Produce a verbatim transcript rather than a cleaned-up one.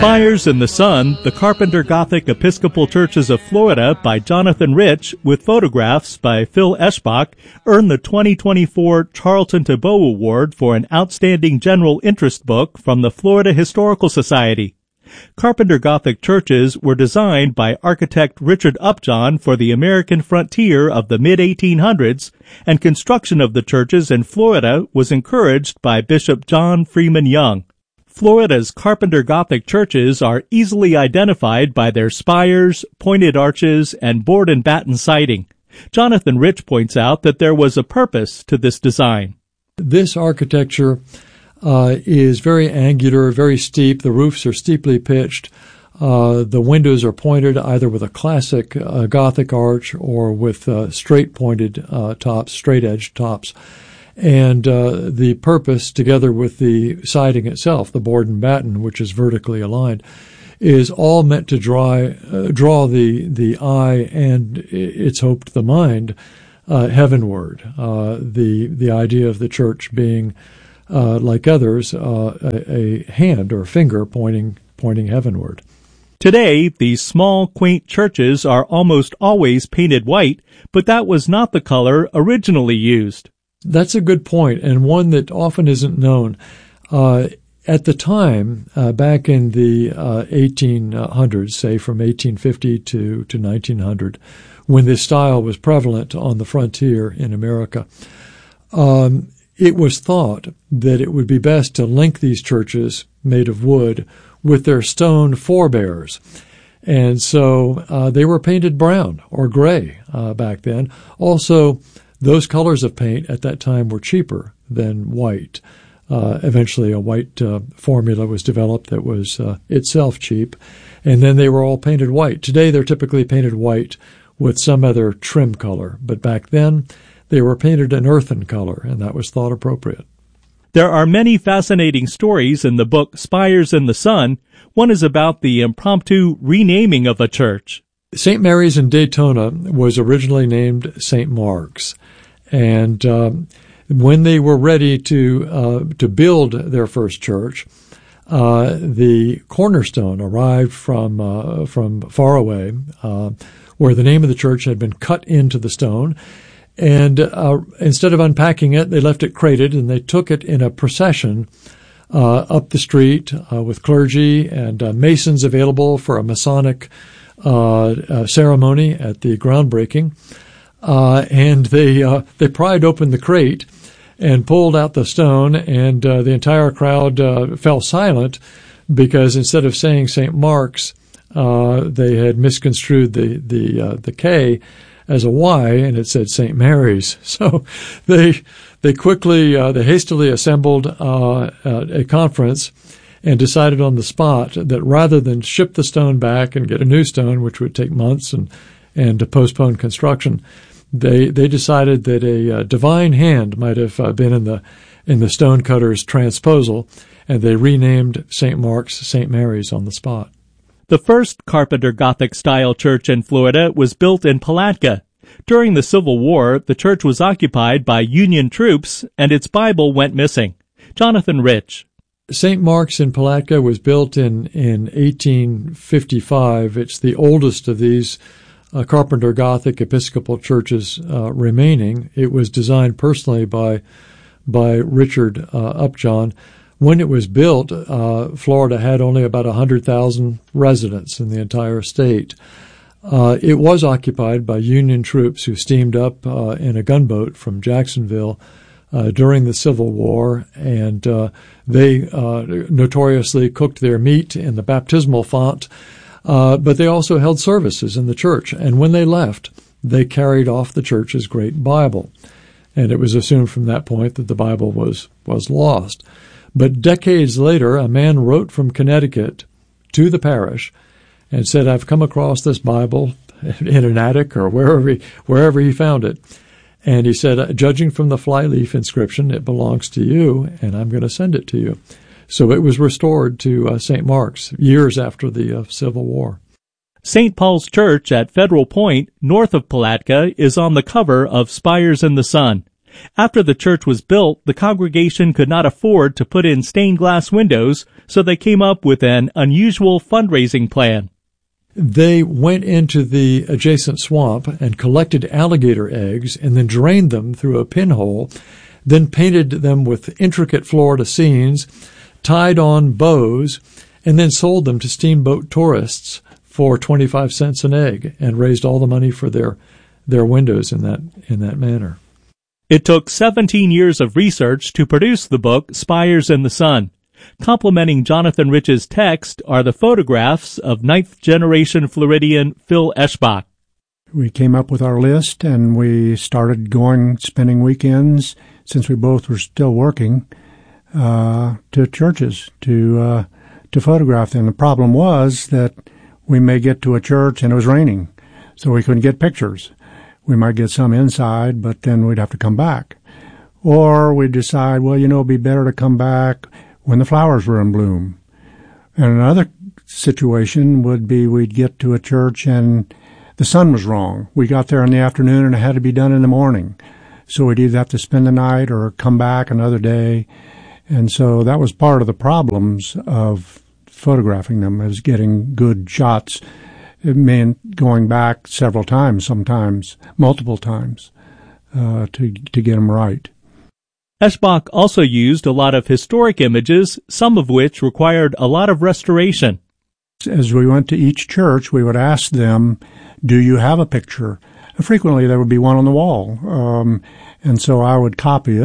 Spires in the Sun, the Carpenter Gothic Episcopal Churches of Florida by Jonathan Rich, with photographs by Phil Eschbach, earned the twenty twenty-four Charlton Thebault Award for an Outstanding General Interest book from the Florida Historical Society. Carpenter Gothic churches were designed by architect Richard Upjohn for the American frontier of the mid eighteen hundreds, and construction of the churches in Florida was encouraged by Bishop John Freeman Young. Florida's Carpenter Gothic churches are easily identified by their spires, pointed arches, and board and batten siding. Jonathan Rich points out that there was a purpose to this design. This architecture uh, is very angular, very steep. The roofs are steeply pitched. Uh, the windows are pointed either with a classic uh, Gothic arch or with uh, straight pointed uh, tops, straight edged tops. And uh, the purpose, together with the siding itself, the board and batten, which is vertically aligned, is all meant to draw, uh, draw the, the eye and, it's hoped, the mind uh, heavenward. Uh, the the idea of the church being, uh, like others, uh, a, a hand or finger pointing pointing heavenward. Today, these small, quaint churches are almost always painted white, but that was not the color originally used. That's a good point, and one that often isn't known. Uh, at the time, uh, back in the uh, eighteen hundreds, say from eighteen fifty to, to nineteen hundred, when this style was prevalent on the frontier in America, um, it was thought that it would be best to link these churches made of wood with their stone forebears. And so uh, they were painted brown or gray uh, back then. Also, those colors of paint at that time were cheaper than white. Uh, eventually, a white uh, formula was developed that was uh, itself cheap, and then they were all painted white. Today, they're typically painted white with some other trim color, but back then, they were painted an earthen color, and that was thought appropriate. There are many fascinating stories in the book Spires in the Sun. One is about the impromptu renaming of a church. Saint Mary's in Daytona was originally named Saint Mark's. And um, when they were ready to uh, to build their first church, uh, the cornerstone arrived from uh, from far away, uh, where the name of the church had been cut into the stone. And uh, instead of unpacking it, they left it crated, and they took it in a procession uh, up the street uh, with clergy and uh, masons available for a Masonic uh, uh, ceremony at the groundbreaking. Uh, and they, uh, they pried open the crate and pulled out the stone, and, uh, the entire crowd, uh, fell silent because instead of saying Saint Mark's, uh, they had misconstrued the, the, uh, the K as a Y, and it said Saint Mary's. So they, they quickly, uh, they hastily assembled, uh, a conference and decided on the spot that rather than ship the stone back and get a new stone, which would take months and, and to postpone construction, They they decided that a uh, divine hand might have uh, been in the in the stonecutter's transposal, and they renamed Saint Mark's Saint Mary's on the spot. The first Carpenter Gothic-style church in Florida was built in Palatka. During the Civil War, the church was occupied by Union troops, and its Bible went missing. Jonathan Rich. Saint Mark's in Palatka was built in, in eighteen fifty-five. It's the oldest of these Uh, Carpenter Gothic Episcopal churches uh, remaining. It was designed personally by by Richard uh, Upjohn. When it was built, uh, Florida had only about one hundred thousand residents in the entire state. Uh, it was occupied by Union troops who steamed up uh, in a gunboat from Jacksonville uh, during the Civil War, and uh, they uh, notoriously cooked their meat in the baptismal font. Uh, but they also held services in the church, and when they left, they carried off the church's great Bible. And it was assumed from that point that the Bible was, was lost. But decades later, a man wrote from Connecticut to the parish and said, I've come across this Bible in an attic or wherever he, wherever he found it. And he said, judging from the flyleaf inscription, it belongs to you, and I'm going to send it to you. So it was restored to uh, Saint Mark's years after the uh, Civil War. Saint Paul's Church at Federal Point, north of Palatka, is on the cover of Spires in the Sun. After the church was built, the congregation could not afford to put in stained glass windows, so they came up with an unusual fundraising plan. They went into the adjacent swamp and collected alligator eggs and then drained them through a pinhole, then painted them with intricate Florida scenes, tied on bows, and then sold them to steamboat tourists for twenty-five cents an egg and raised all the money for their their windows in that in that manner. It took seventeen years of research to produce the book Spires in the Sun. Complementing Jonathan Rich's text are the photographs of ninth-generation Floridian Phil Eschbach. We came up with our list, and we started going, spending weekends, since we both were still working, uh, to churches to uh, to photograph them. The problem was that we may get to a church and it was raining, so we couldn't get pictures. We might get some inside, but then we'd have to come back. Or we'd decide, well, you know, it'd be better to come back when the flowers were in bloom. And another situation would be we'd get to a church and the sun was wrong. We got there in the afternoon and it had to be done in the morning. So we'd either have to spend the night or come back another day. And so that was part of the problems of photographing them, is getting good shots. It meant going back several times, sometimes multiple times, uh, to to get them right. Eschbach also used a lot of historic images, some of which required a lot of restoration. As we went to each church, we would ask them, do you have a picture? And frequently there would be one on the wall, um, and so I would copy it.